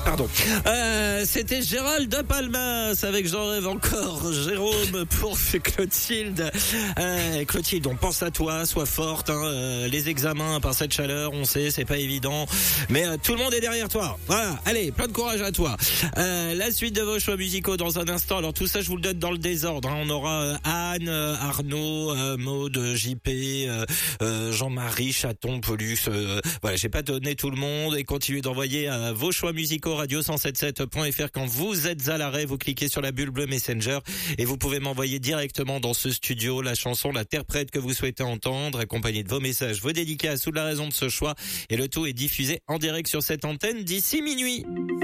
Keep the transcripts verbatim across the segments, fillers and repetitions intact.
Pardon. Euh, c'était Gérald de Palmas avec J'en rêve encore. Jérôme pour Clotilde. Euh, Clotilde, on pense à toi, sois forte. Hein. Euh, les examens par cette chaleur, on sait, c'est pas évident. Mais euh, tout le monde est derrière toi. Voilà, allez, plein de courage à toi. Euh, la suite de vos choix musicaux dans un instant. Alors tout ça, je vous le donne dans le désordre. Hein. On aura euh, Anne, euh, Arnaud, euh, Maud, J P, euh, euh, Jean-Marie, Chaton, Pollux. Euh, voilà, j'ai pas donné tout le monde et continuez d'envoyer euh, vos choix musicaux radio cent soixante-dix-sept point f r quand vous êtes à l'arrêt. Vous cliquez sur la bulle bleue Messenger et vous pouvez m'envoyer directement dans ce studio la chanson, l'interprète que vous souhaitez entendre, accompagné de vos messages, vos dédicaces ou de la raison de ce choix. Et le tout est diffusé en direct sur cette antenne d'ici minuit.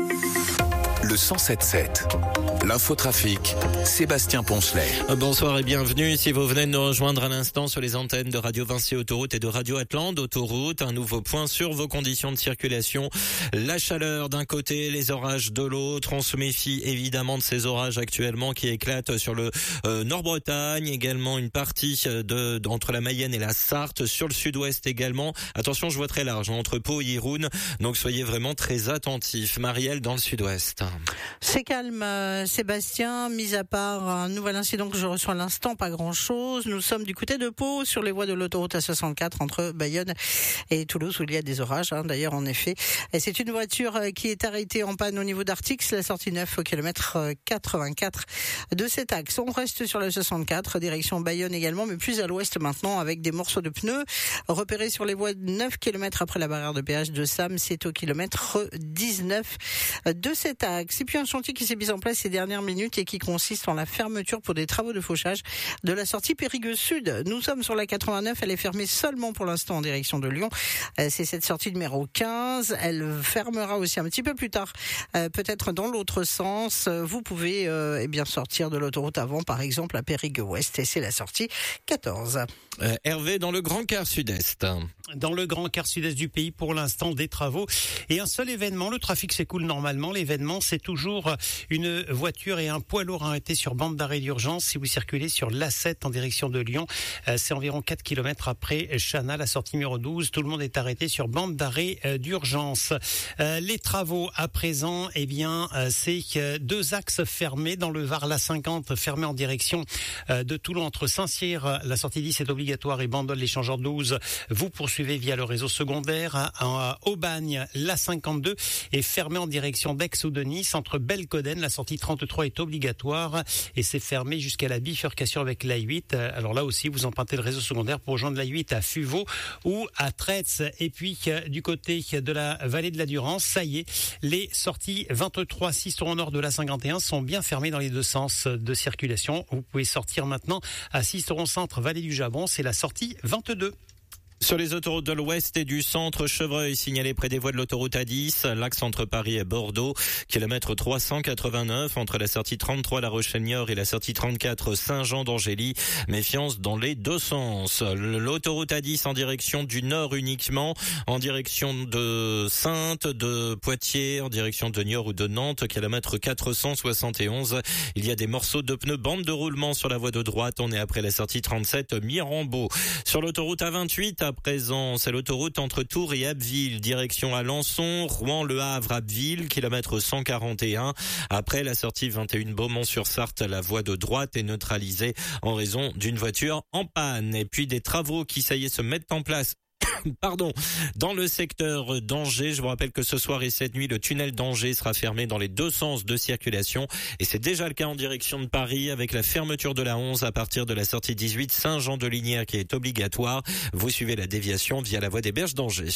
Le cent soixante-dix-sept. L'infotrafic, Sébastien Poncelet. Bonsoir et bienvenue. Si vous venez de nous rejoindre à l'instant sur les antennes de Radio Vinci Autoroute et de Radio Atlante Autoroute, un nouveau point sur vos conditions de circulation. La chaleur d'un côté, les orages de l'autre. On se méfie évidemment de ces orages actuellement qui éclatent sur le euh, Nord-Bretagne, également une partie de, de entre la Mayenne et la Sarthe, sur le sud-ouest également. Attention, je vois très large, entre Pau et Irun, donc soyez vraiment très attentifs. Marielle dans le sud-ouest. C'est calme, euh, Sébastien, mis à part un nouvel incident que je reçois à l'instant, pas grand-chose. Nous sommes du côté de Pau, sur les voies de l'autoroute A soixante-quatre entre Bayonne et Toulouse, où il y a des orages, hein, d'ailleurs, en effet. Et c'est une voiture qui est arrêtée en panne au niveau d'Artix, la sortie neuf au kilomètre quatre-vingt-quatre de cet axe. On reste sur la soixante-quatre, direction Bayonne également, mais plus à l'ouest maintenant, avec des morceaux de pneus repérés sur les voies neuf kilomètres après la barrière de péage de Sam. C'est au kilomètre dix-neuf de cet axe. Et puis un chantier qui s'est mis en place ces dernières minutes et qui consiste en la fermeture pour des travaux de fauchage de la sortie Périgueux Sud. Nous sommes sur la quatre-vingt-neuf, elle est fermée seulement pour l'instant en direction de Lyon. C'est cette sortie numéro quinze, elle fermera aussi un petit peu plus tard, peut-être dans l'autre sens. Vous pouvez eh bien sortir de l'autoroute avant, par exemple à Périgueux Ouest, et c'est la sortie quatorze. Euh, Hervé dans le Grand Quart Sud-Est. Dans le Grand Quart Sud-Est du pays, pour l'instant, des travaux et un seul événement. Le trafic s'écoule normalement. L'événement, c'est toujours une voiture et un poids lourd arrêtés sur bande d'arrêt d'urgence. Si vous circulez sur l'A sept en direction de Lyon, euh, c'est environ quatre kilomètres après Chana, la sortie numéro douze. Tout le monde est arrêté sur bande d'arrêt euh, d'urgence. Euh, les travaux à présent, eh bien, euh, c'est euh, deux axes fermés dans le Var, l'A cinquante fermé en direction euh, de Toulon entre Saint-Cyr, la sortie dix est obligatoire, et Bandol, l'échangeur douze. Vous poursuivez via le réseau secondaire. À, à Aubagne, l'A cinquante-deux est fermé en direction d'Aix ou de Nice entre Belcoden. La sortie trente-trois est obligatoire et c'est fermé jusqu'à la bifurcation avec l'A huit. Alors là aussi, vous empruntez le réseau secondaire pour rejoindre l'A huit à Fuveau ou à Tretz. Et puis, du côté de la vallée de la Durance, ça y est, les sorties vingt-trois, Sisteron nord de l'A cinquante et un sont bien fermées dans les deux sens de circulation. Vous pouvez sortir maintenant à Sisteron centre, vallée du Jabon, c'est la sortie vingt-deux. Sur les autoroutes de l'Ouest et du centre, Chevreuil signalé près des voies de l'autoroute A dix, l'axe entre Paris et Bordeaux, kilomètre trois cent quatre-vingt-neuf entre la sortie trente-trois La Rochelle-Niort et la sortie trente-quatre Saint-Jean d'Angély. Méfiance dans les deux sens. L'autoroute A dix en direction du nord uniquement, en direction de Saintes, de Poitiers, en direction de Niort ou de Nantes, kilomètre quatre cent soixante et onze. Il y a des morceaux de pneus bande de roulement sur la voie de droite. On est après la sortie trente-sept Mirambeau. Sur l'autoroute A vingt-huit, à présent, c'est l'autoroute entre Tours et Abbeville, direction Alençon, Rouen, Le Havre, Abbeville, kilomètre cent quarante et un. Après la sortie vingt et un Beaumont-sur-Sarthe, la voie de droite est neutralisée en raison d'une voiture en panne. Et puis des travaux qui, ça y est, se mettent en place. Pardon, dans le secteur d'Angers, je vous rappelle que ce soir et cette nuit, le tunnel d'Angers sera fermé dans les deux sens de circulation et c'est déjà le cas en direction de Paris avec la fermeture de la onze à partir de la sortie dix-huit Saint-Jean-de-Linière qui est obligatoire. Vous suivez la déviation via la voie des Berges d'Angers.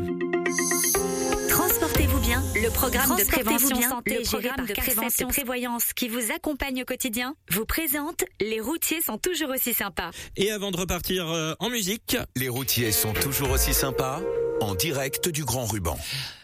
Transportez-vous bien, le programme de prévention bien, santé le géré programme par de prévention CARSET Prévoyance qui vous accompagne au quotidien vous présente Les routiers sont toujours aussi sympas. Et avant de repartir euh, en musique, Les routiers sont toujours aussi sympas, en direct du Grand Ruban.